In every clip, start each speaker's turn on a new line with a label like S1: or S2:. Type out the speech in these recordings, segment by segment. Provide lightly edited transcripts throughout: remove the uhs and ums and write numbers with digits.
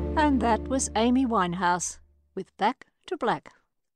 S1: And that was Amy Winehouse with Back to Black.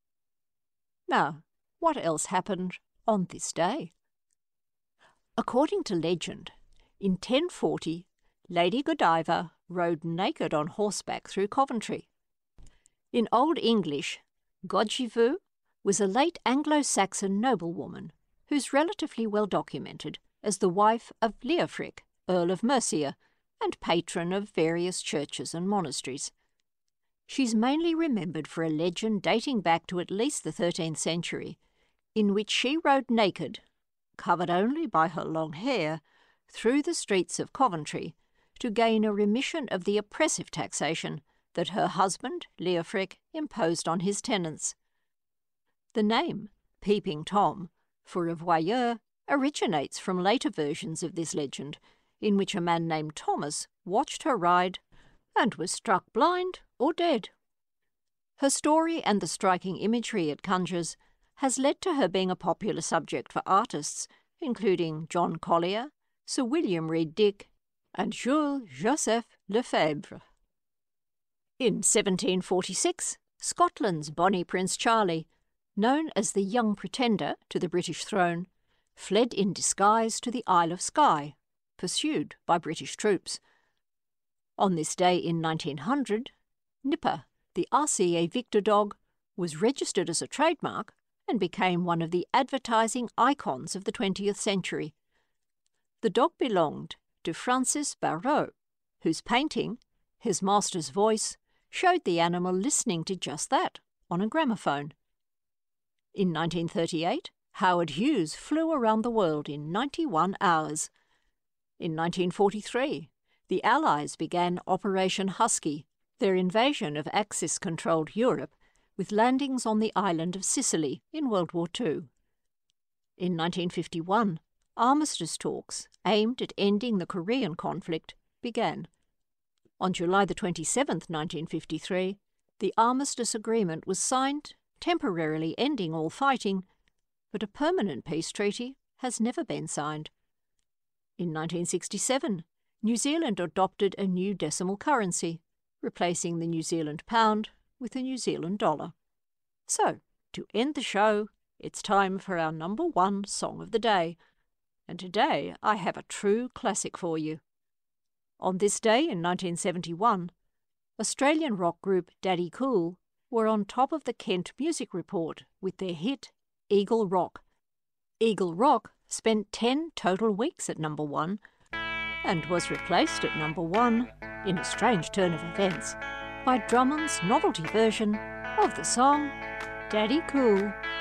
S1: Now, what else happened on this day? According to legend, in 1040, Lady Godiva rode naked on horseback through Coventry. In Old English, Godjivu was a late Anglo-Saxon noblewoman who's relatively well documented as the wife of Leofric, Earl of Mercia, and patron of various churches and monasteries. She's mainly remembered for a legend dating back to at least the 13th century, in which she rode naked, covered only by her long hair, through the streets of Coventry to gain a remission of the oppressive taxation that her husband, Leofric, imposed on his tenants. The name, Peeping Tom, for a voyeur, originates from later versions of this legend, in which a man named Thomas watched her ride and was struck blind or dead. Her story and the striking imagery it conjures has led to her being a popular subject for artists, including John Collier, Sir William Reid Dick, and Jules Joseph Lefebvre. In 1746, Scotland's Bonnie Prince Charlie, known as the Young Pretender to the British throne, fled in disguise to the Isle of Skye, pursued by British troops. On this day in 1900, Nipper, the RCA Victor dog, was registered as a trademark and became one of the advertising icons of the 20th century. The dog belonged to Francis Barrault, whose painting, His Master's Voice, showed the animal listening to just that on a gramophone. In 1938, Howard Hughes flew around the world in 91 hours. In 1943, the Allies began Operation Husky, their invasion of Axis-controlled Europe, with landings on the island of Sicily in World War II. In 1951, armistice talks aimed at ending the Korean conflict began. On July 27, 1953, the armistice agreement was signed, temporarily ending all fighting, but a permanent peace treaty has never been signed. In 1967, New Zealand adopted a new decimal currency, replacing the New Zealand pound with the New Zealand dollar. So, to end the show, it's time for our number one song of the day. And today I have a true classic for you. On this day in 1971, Australian rock group Daddy Cool were on top of the Kent Music Report with their hit Eagle Rock. Eagle Rock spent 10 total weeks at number one and was replaced at number one, in a strange turn of events, by Drummond's novelty version of the song Daddy Cool.